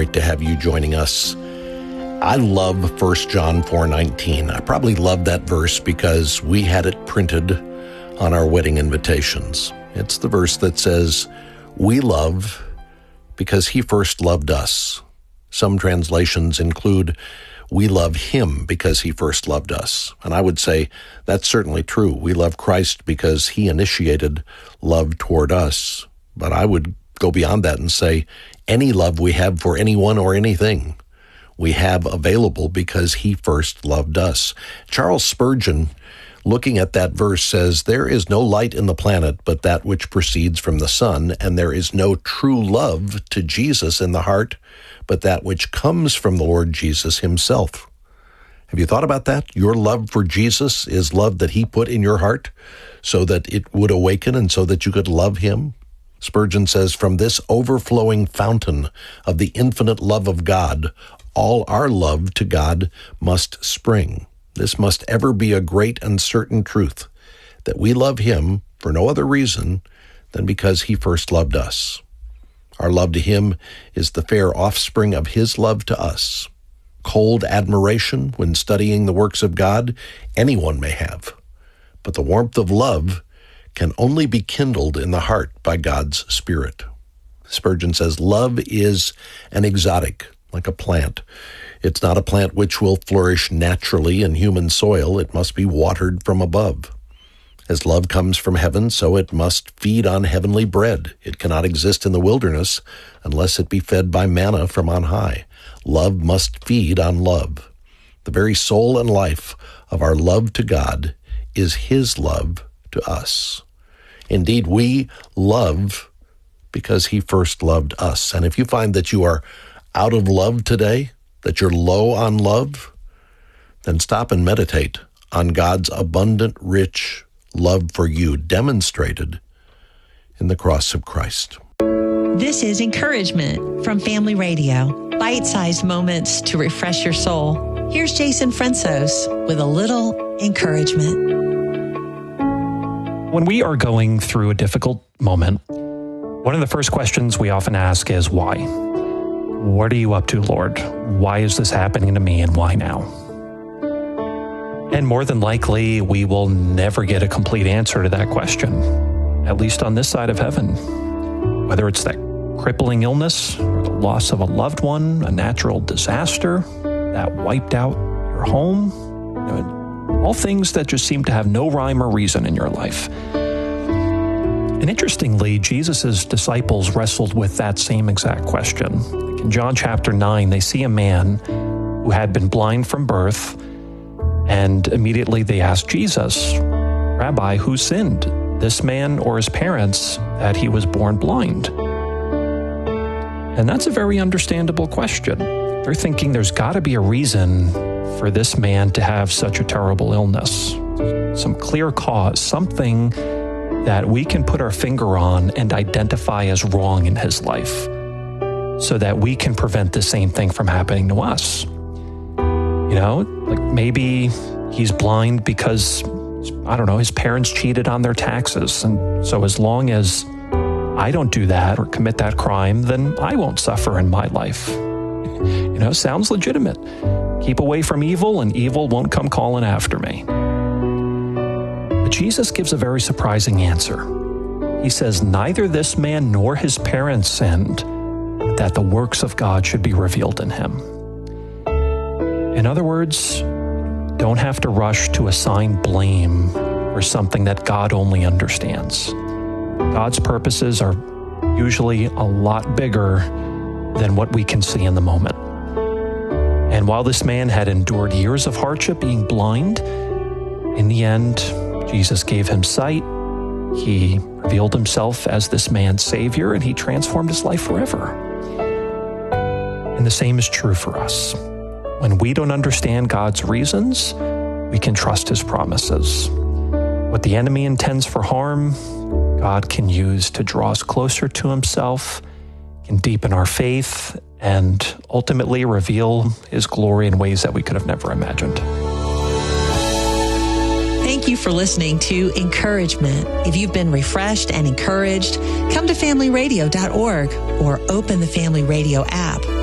great to have you joining us. I love 1 John 4:19. I probably love that verse because we had it printed on our wedding invitations. It's the verse that says, "We love because he first loved us." Some translations include, "We love him because he first loved us." And I would say that's certainly true. We love Christ because he initiated love toward us. But I would go beyond that and say any love we have for anyone or anything, we have available because he first loved us. Charles Spurgeon, looking at that verse, says, "There is no light in the planet but that which proceeds from the sun, and there is no true love to Jesus in the heart but that which comes from the Lord Jesus himself." Have you thought about that? Your love for Jesus is love that he put in your heart so that it would awaken and so that you could love him. Spurgeon says, "From this overflowing fountain of the infinite love of God, all our love to God must spring. This must ever be a great and certain truth, that we love him for no other reason than because he first loved us. Our love to him is the fair offspring of his love to us. Cold admiration when studying the works of God, anyone may have. But the warmth of love can only be kindled in the heart by God's Spirit." Spurgeon says, "Love is an exotic, like a plant. It's not a plant which will flourish naturally in human soil. It must be watered from above. As love comes from heaven, so it must feed on heavenly bread. It cannot exist in the wilderness unless it be fed by manna from on high. Love must feed on love. The very soul and life of our love to God is his love to us. Indeed, we love because he first loved us." And if you find that you are out of love today, that you're low on love, then stop and meditate on God's abundant, rich love for you demonstrated in the cross of Christ. This is Encouragement from Family Radio. Bite-sized moments to refresh your soul. Here's Jason Fransos with a little encouragement. When we are going through a difficult moment, one of the first questions we often ask is, why? What are you up to, Lord? Why is this happening to me, and why now? And more than likely, we will never get a complete answer to that question, at least on this side of heaven. Whether it's that crippling illness, or the loss of a loved one, a natural disaster that wiped out your home, all things that just seem to have no rhyme or reason in your life. And interestingly, Jesus' disciples wrestled with that same exact question. In John chapter 9, they see a man who had been blind from birth, and immediately they ask Jesus, "Rabbi, who sinned, this man or his parents, that he was born blind?" And that's a very understandable question. They're thinking there's got to be a reason for this man to have such a terrible illness. Some clear cause, something that we can put our finger on and identify as wrong in his life, so that we can prevent the same thing from happening to us. Like maybe he's blind because, I don't know, his parents cheated on their taxes. And so as long as I don't do that or commit that crime, then I won't suffer in my life. Sounds legitimate. Keep away from evil and evil won't come calling after me. But Jesus gives a very surprising answer. He says, neither this man nor his parents sinned, but that the works of God should be revealed in him. In other words, don't have to rush to assign blame for something that God only understands. God's purposes are usually a lot bigger than what we can see in the moment. And while this man had endured years of hardship being blind, in the end, Jesus gave him sight. He revealed himself as this man's Savior, and he transformed his life forever. And the same is true for us. When we don't understand God's reasons, we can trust his promises. What the enemy intends for harm, God can use to draw us closer to himself, can deepen our faith, and ultimately reveal his glory in ways that we could have never imagined. Thank you for listening to Encouragement. If you've been refreshed and encouraged, come to familyradio.org or open the Family Radio app